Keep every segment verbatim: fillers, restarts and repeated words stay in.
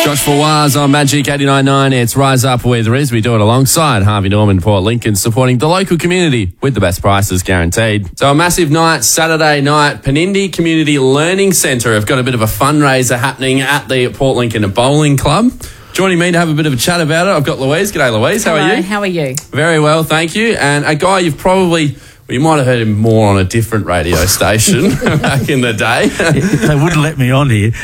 Josh Fawaz on Magic eighty-nine point nine. It's Rise Up with Riz. We do it alongside Harvey Norman, Port Lincoln, supporting the local community with the best prices guaranteed. So a massive night, Saturday night, Penindi Community Learning Centre have got a bit of a fundraiser happening at the Port Lincoln Bowling Club. Joining me to have a bit of a chat about it, I've got Louise. G'day, Louise. How Hello, are you? How are you? Very well, thank you. And a guy you've probably... Well, you might have heard him more on a different radio station back in the day. They wouldn't let me on here.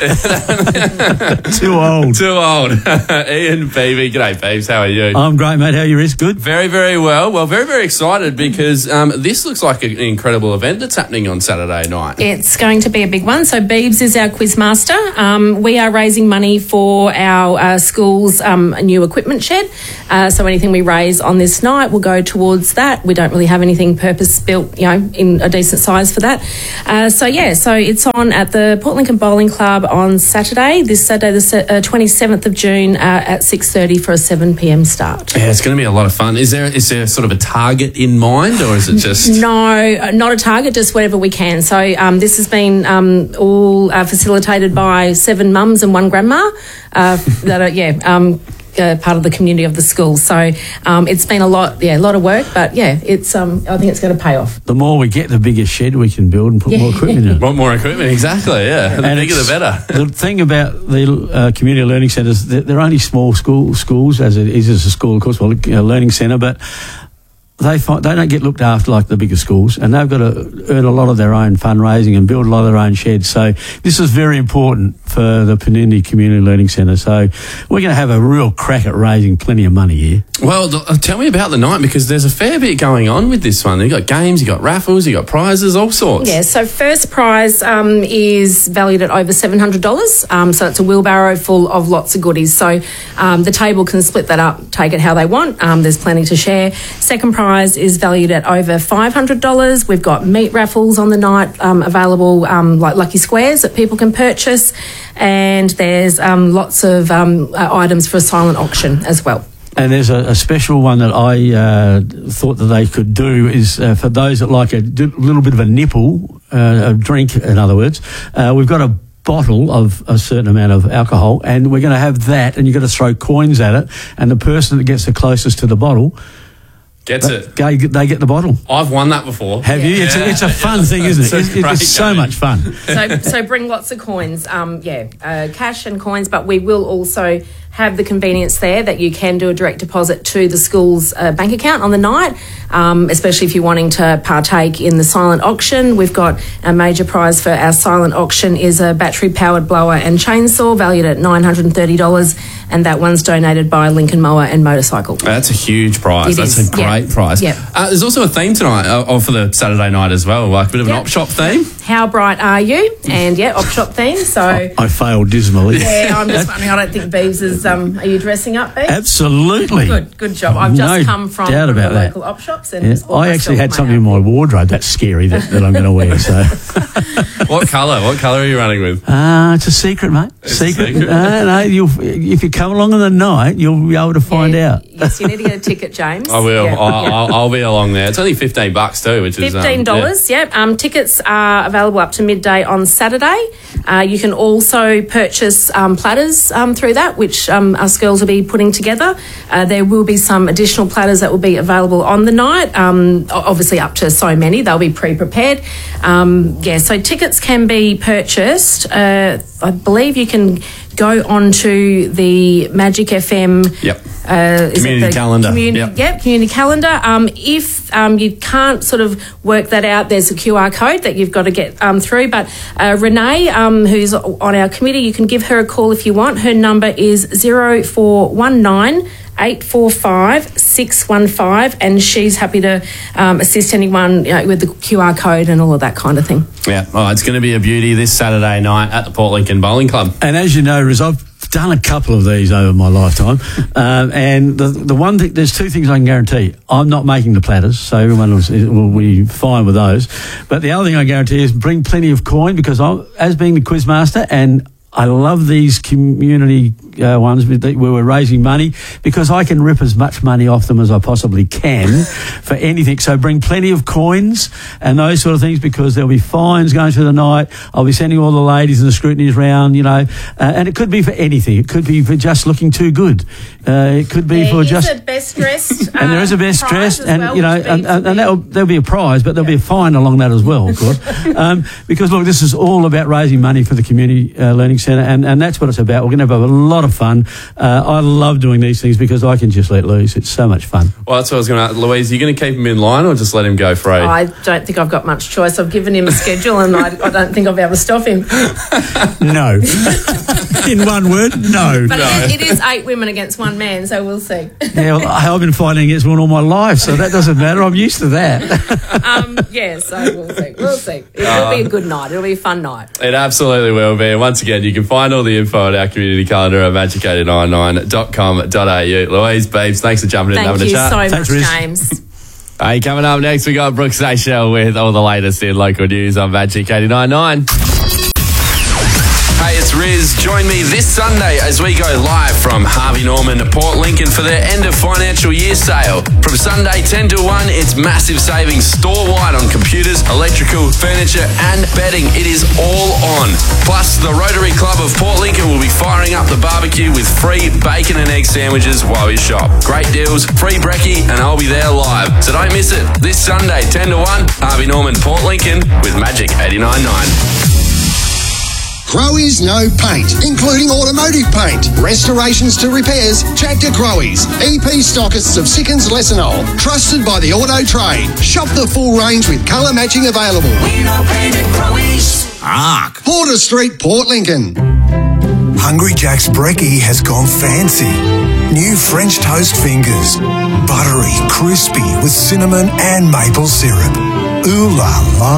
Too old. Too old. Ian Beebe. G'day, Beebs. How are you? I'm great, mate. How are you, Riz? Good? Very, very well. Well, very, very excited because um, this looks like an incredible event that's happening on Saturday night. It's going to be a big one. So Beebs is our quizmaster. Um, we are raising money for our uh, school's um, new equipment shed. Uh, so anything we raise on this night will go towards that. We don't really have anything purpose built, you know, in a decent size for that. Uh, so yeah, so it's on at the Port Lincoln Bowling Club on Saturday, this Saturday, the uh, twenty-seventh of June uh, at six thirty for a seven p.m. start. Yeah, it's going to be a lot of fun. Is there is there sort of a target in mind, or is it just... No, not a target, just whatever we can. So um, this has been um, all uh, facilitated by seven mums and one grandma uh, that are, yeah, um, Uh, part of the community of the school. So um, it's been a lot, yeah, a lot of work, but yeah, it's. Um, I think it's going to pay off. The more we get, the bigger shed we can build and put Yeah. more equipment in. Want more equipment, exactly, yeah. The And bigger the it's- better. The thing about the uh, community learning centres, they're, they're only small school schools, as it is as a school, of course, well, a learning centre, but they find, they don't get looked after like the bigger schools, and they've got to earn a lot of their own fundraising and build a lot of their own sheds. So this is very important for the Penindi Community Learning Centre. So we're going to have a real crack at raising plenty of money here. Well, th- tell me about the night, because there's a fair bit going on with this one. You've got games, you've got raffles, you've got prizes, all sorts. Yeah, so first prize um, is valued at over seven hundred dollars. Um, so it's a wheelbarrow full of lots of goodies. So um, the table can split that up, take it how they want. Um, there's plenty to share. Second prize is valued at over five hundred dollars. We've got meat raffles on the night um, available, um, like Lucky Squares that people can purchase. And there's um, lots of um, uh, items for a silent auction as well. And there's a, a special one that I uh, thought that they could do is uh, for those that like a d- little bit of a nipple, uh, a drink, in other words. Uh, we've got a bottle of a certain amount of alcohol, and we're going to have that, and you've got to throw coins at it, and the person that gets the closest to the bottle Gets it. They, they get the bottle. I've won that before. Have you? It's, a, it's a fun thing, isn't it? It's a It's, great it's so game. much fun. So, so bring lots of coins. Um, yeah, uh, cash and coins, but we will also have the convenience there that you can do a direct deposit to the school's uh, bank account on the night, um, especially if you're wanting to partake in the silent auction. We've got a major prize for our silent auction is a battery-powered blower and chainsaw valued at nine hundred thirty dollars, and that one's donated by Lincoln Mower and Motorcycle. That's a huge prize. It That's is, a great yeah. prize. Yep. Uh, there's also a theme tonight, uh, or for the Saturday night as well, like a bit of an Yep. op shop theme. How bright are you? And yeah, op shop theme. So I failed dismally. yeah, I'm just wondering. I don't think Beebs is. Um, are you dressing up, Beebs? Absolutely. Good, good job. I've just No come from doubt one of about the that. local op shops, and Yeah, just bought I actually myself had my something in my outfit. wardrobe that's scary that, that I'm going to wear. So, What colour? What colour are you running with? uh, it's a secret, mate. It's a secret. secret? Uh, no, you'll, if you come along in the night, you'll be able to find Yeah, out. Yes, you need to get a ticket, James. I will. Yeah, I'll, yeah. I'll, I'll be along there. It's only fifteen bucks too, which is um, Fifteen dollars. yeah. Yep. Um, tickets are available up to midday on Saturday. Uh, you can also purchase um, platters um, through that, which um, us girls will be putting together. Uh, there will be some additional platters that will be available on the night. Um, o- obviously, up to so many, they'll be pre-prepared. Um, yeah. So tickets can be purchased. Uh, I believe you can go onto the Magic F M. Yep. Uh, is it Community the calendar. Community, Yep. yep, community calendar. Um, if um, you can't sort of work that out, there's a Q R code that you've got to get um, through. But uh, Renee, um, who's on our committee, you can give her a call if you want. Her number is zero four one nine eight four five six one five, and she's happy to um, assist anyone, you know, with the Q R code and all of that kind of thing. Yeah. Oh, it's going to be a beauty this Saturday night at the Port Lincoln Bowling Club. And as you know, Riz, I've done a couple of these over my lifetime. um, and the the one thing, there's two things I can guarantee. I'm not making the platters, so everyone will, will be fine with those. But the other thing I guarantee is bring plenty of coin, because I, as being the quiz master, and I love these community uh, ones where we're raising money because I can rip as much money off them as I possibly can for anything. So bring plenty of coins and those sort of things because there'll be fines going through the night. I'll be sending all the ladies and the scrutinies round, you know, uh, and it could be for anything. It could be for just looking too good. Uh, it could be there for is just a best dressed, uh, and there is a best dressed, and well, you know, and, and, and that'll, there'll be a prize, but there'll yeah. be a fine along that as well, of course. um, because look, this is all about raising money for the community uh, learning centre, and, and that's what it's about. We're going to have a lot of fun. Uh, I love doing these things because I can just let loose. It's so much fun. Well, that's what I was going to ask. Louise, are you going to keep him in line or just let him go free? I don't think I've got much choice. I've given him a schedule and I, I don't think I'll be able to stop him. No. In one word, no. But no. It, it is eight women against one man, so we'll see. Yeah, well, I've been fighting against one all my life, so that doesn't matter. I'm used to that. um, yeah, so we'll see. We'll see. It'll uh, be a good night. It'll be a fun night. It absolutely will be. And once again, you can find all the info at our community calendar at magic eight nine nine dot com dot a u. Louise, Beebs, thanks for jumping in Thank and having a chat. Thank you so Thanks, much, Riz. James. Hey, coming up next, we got Brooke Seychelles with all the latest in local news on Magic eight nine nine. Hey, it's Riz. Join me this Sunday as we go live from Harvey Norman to Port Lincoln for their end of financial year sale. From Sunday ten to one, it's massive savings store-wide on computers, electrical, furniture and bedding. It is all on. Plus, the Rotary Club of Port Lincoln will be firing up the barbecue with free bacon and egg sandwiches while we shop. Great deals, free brekkie, and I'll be there live. So don't miss it. This Sunday, ten to one, Harvey Norman, Port Lincoln with Magic eight nine nine. Crowe's No Paint, including automotive paint, restorations to repairs. Chat to Crowe's, E P stockists of Sickens Lessenol, trusted by the auto trade. Shop the full range with colour matching available. We know paint at Crowe's. Arc, Porter Street, Port Lincoln. Hungry Jack's brekkie has gone fancy. New French toast fingers, buttery, crispy with cinnamon and maple syrup. Ooh la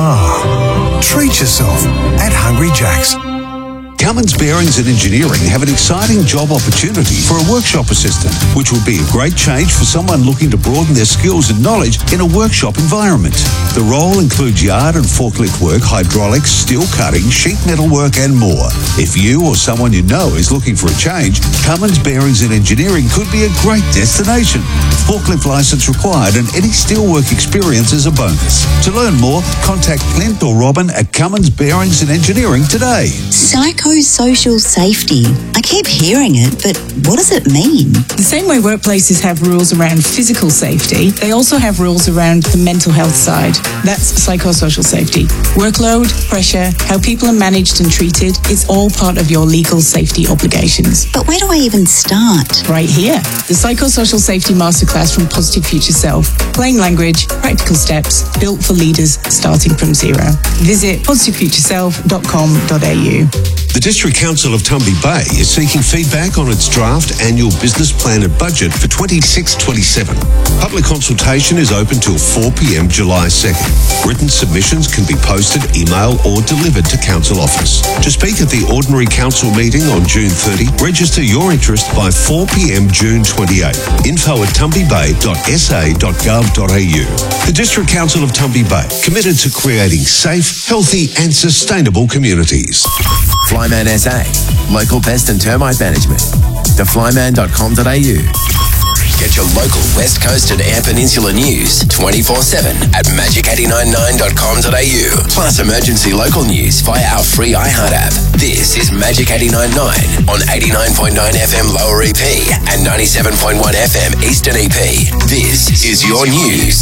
la. Treat yourself at Hungry Jack's. Cummins Bearings and Engineering have an exciting job opportunity for a workshop assistant, which will be a great change for someone looking to broaden their skills and knowledge in a workshop environment. The role includes yard and forklift work, hydraulics, steel cutting, sheet metal work and more. If you or someone you know is looking for a change, Cummins Bearings and Engineering could be a great destination. Forklift license required and any steelwork experience is a bonus. To learn more, contact Clint or Robin at Cummins Bearings and Engineering today. Psychosocial safety. I keep hearing it, but what does it mean? The same way workplaces have rules around physical safety, they also have rules around the mental health side. That's psychosocial safety. Workload, pressure, how people are managed and treated, it's all part of your legal safety obligations. But where do I even start? Right here. The Psychosocial Safety Masterclass from Positive Future Self. Plain language, practical steps, built for leaders starting from zero. Visit positive future self dot com dot a u. The District Council of Tumby Bay is seeking feedback on its draft annual business plan and budget for twenty-six twenty-seven. Public consultation is open till four p m July second. Written submissions can be posted, emailed or delivered to Council office. To speak at the ordinary Council meeting on June thirtieth, register your interest by four p m June twenty-eighth. Info at tumby bay dot s a dot gov dot a u. The District Council of Tumby Bay, committed to creating safe, healthy and sustainable communities. Flyman S A, local pest and termite management. the flyman dot com dot a u. Get your local West Coast and Eyre Peninsula news twenty-four seven at magic eight nine nine dot com dot a u. Plus emergency local news via our free iHeart app. This is Magic eight nine nine on eighty-nine point nine F M Lower E P and ninety-seven point one F M Eastern E P. This is your news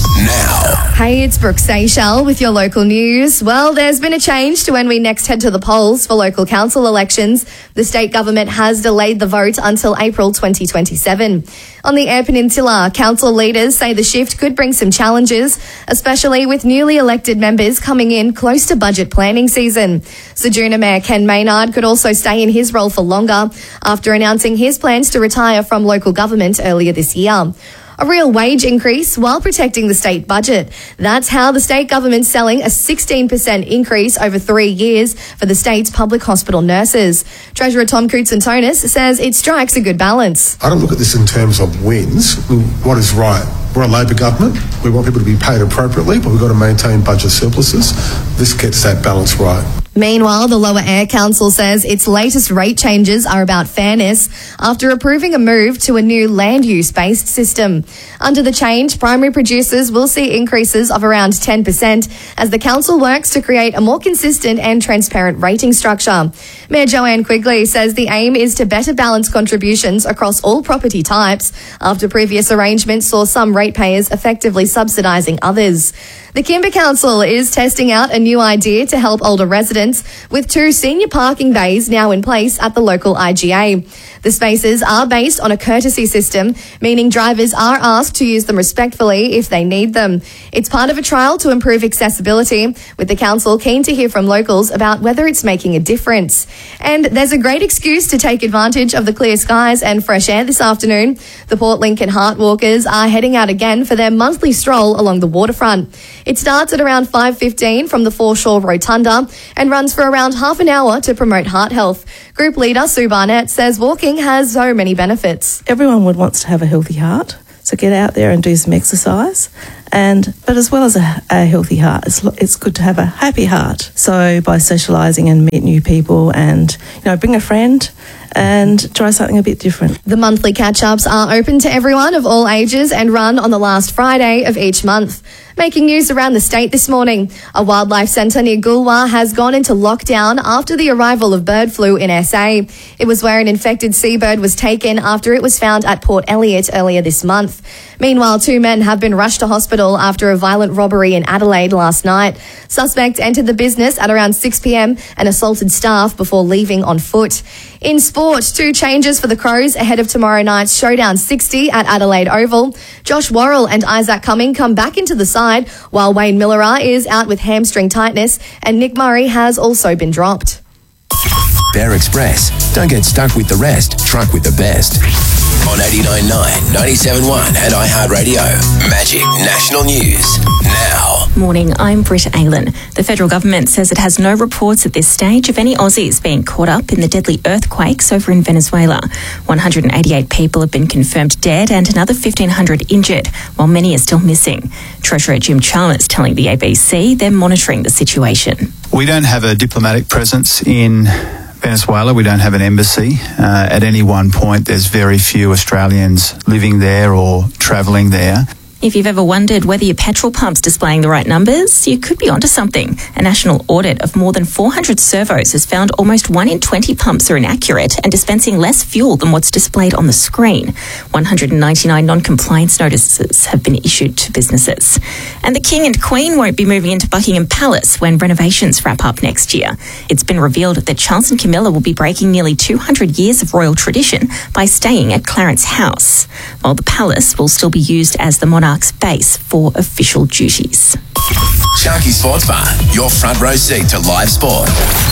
now. Hey, it's Brooke Seychelles with your local news. Well, there's been a change to when we next head to the polls for local council elections. The state government has delayed the vote until April twenty twenty-seven. On the Eyre Peninsula, council leaders say the shift could bring some challenges, especially with newly elected members coming in close to budget planning season. Ceduna Mayor Ken Maynard could also stay in his role for longer after announcing his plans to retire from local government earlier this year. A real wage increase while protecting the state budget. That's how the state government's selling a sixteen percent increase over three years for the state's public hospital nurses. Treasurer Tom Koutsantonis says it strikes a good balance. I don't look at this in terms of wins. What is right? We're a Labor government. We want people to be paid appropriately, but we've got to maintain budget surpluses. This gets that balance right. Meanwhile, the Lower Air Council says its latest rate changes are about fairness after approving a move to a new land use-based system. Under the change, primary producers will see increases of around ten percent as the council works to create a more consistent and transparent rating structure. Mayor Joanne Quigley says the aim is to better balance contributions across all property types after previous arrangements saw some ratepayers effectively subsidising others. The Kimber Council is testing out a new idea to help older residents with two senior parking bays now in place at the local I G A. The spaces are based on a courtesy system, meaning drivers are asked to use them respectfully if they need them. It's part of a trial to improve accessibility, with the council keen to hear from locals about whether it's making a difference. And there's a great excuse to take advantage of the clear skies and fresh air this afternoon. The Port Lincoln Heart Walkers are heading out again for their monthly stroll along the waterfront. It starts at around five fifteen from the Foreshore Rotunda and runs for around half an hour to promote heart health. Group leader Sue Barnett says walking has so many benefits. Everyone would wants to have a healthy heart, so get out there and do some exercise. And but as well as a, a healthy heart, it's, it's good to have a happy heart. So by socialising and meet new people and, you know, bring a friend and try something a bit different. The monthly catch-ups are open to everyone of all ages and run on the last Friday of each month. Making news around the state this morning, a wildlife centre near Goolwa has gone into lockdown after the arrival of bird flu in S A. It was where an infected seabird was taken after it was found at Port Elliot earlier this month. Meanwhile, two men have been rushed to hospital after a violent robbery in Adelaide last night. Suspects entered the business at around six p.m. and assaulted staff before leaving on foot. In sport, two changes for the Crows ahead of tomorrow night's Showdown sixty at Adelaide Oval. Josh Worrell and Isaac Cumming come back into the side, while Wayne Millerar is out with hamstring tightness and Nick Murray has also been dropped. Bear Express. Don't get stuck with the rest. Truck with the best. On eighty-nine point nine, ninety-seven point one and iHeartRadio. Magic National News. Now. Morning, I'm Britt Aylan. The federal government says it has no reports at this stage of any Aussies being caught up in the deadly earthquakes over in Venezuela. one hundred eighty-eight people have been confirmed dead and another fifteen hundred injured, while many are still missing. Treasurer Jim Chalmers telling the A B C they're monitoring the situation. We don't have a diplomatic presence in Venezuela. We don't have an embassy. Uh, at any one point, there's very few Australians living there or travelling there. If you've ever wondered whether your petrol pump's displaying the right numbers, you could be onto something. A national audit of more than four hundred servos has found almost one in twenty pumps are inaccurate and dispensing less fuel than what's displayed on the screen. one hundred ninety-nine non-compliance notices have been issued to businesses. And the King and Queen won't be moving into Buckingham Palace when renovations wrap up next year. It's been revealed that Charles and Camilla will be breaking nearly two hundred years of royal tradition by staying at Clarence House, while the palace will still be used as the monarch's base for official duties. Sharky Sports Bar, your front row seat to live sport.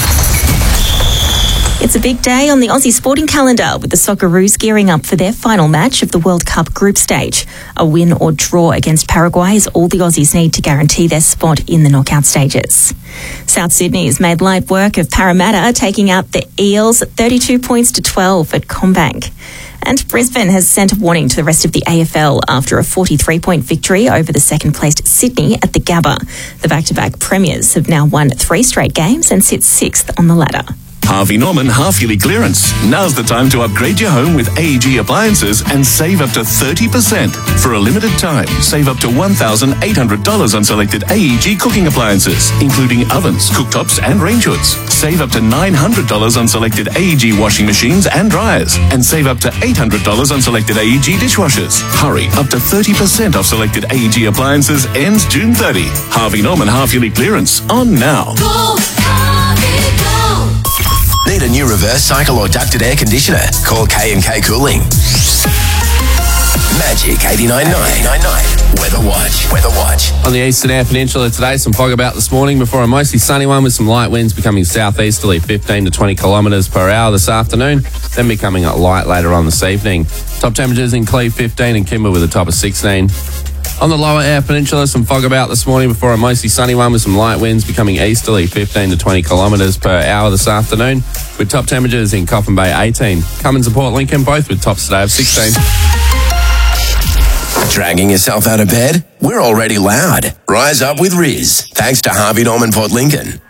It's a big day on the Aussie sporting calendar, with the Socceroos gearing up for their final match of the World Cup group stage. A win or draw against Paraguay is all the Aussies need to guarantee their spot in the knockout stages. South Sydney has made light work of Parramatta, taking out the Eels thirty-two points to twelve at CommBank. And Brisbane has sent a warning to the rest of the A F L after a forty-three point victory over the second-placed Sydney at the Gabba. The back-to-back premiers have now won three straight games and sit sixth on the ladder. Harvey Norman half-yearly clearance. Now's the time to upgrade your home with A E G appliances and save up to thirty percent. For a limited time, save up to one thousand eight hundred dollars on selected A E G cooking appliances, including ovens, cooktops and range hoods. Save up to nine hundred dollars on selected A E G washing machines and dryers. And save up to eight hundred dollars on selected A E G dishwashers. Hurry, up to thirty percent off selected A E G appliances ends June thirtieth. Harvey Norman half-yearly clearance on now. Go, Harvey, go! Need a new reverse cycle or ducted air conditioner? Call K and K Cooling. Magic eighty-nine point nine. Weather Watch. Weather Watch. On the eastern Eyre Peninsula today, some fog about this morning before a mostly sunny one with some light winds becoming southeasterly, fifteen to twenty kilometres per hour this afternoon, then becoming light later on this evening. Top temperatures in Cleve fifteen and Kimber with a top of sixteen. On the lower Eyre Peninsula, some fog about this morning before a mostly sunny one with some light winds becoming easterly, fifteen to twenty kilometres per hour this afternoon, with top temperatures in Coffin Bay eighteen. Cummins and Port Lincoln both with tops today of sixteen. Dragging yourself out of bed? We're already loud. Rise up with Riz. Thanks to Harvey Norman Port Lincoln.